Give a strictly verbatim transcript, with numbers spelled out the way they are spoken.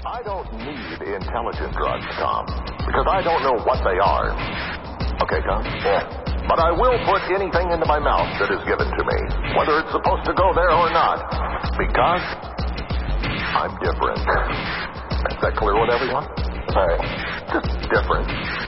I don't need intelligent drugs, Tom, because I don't know what they are. Okay, Tom? Yeah. But I will put anything into my mouth that is given to me, whether it's supposed to go there or not, because I'm different. Is that clear with everyone? All right. Just different.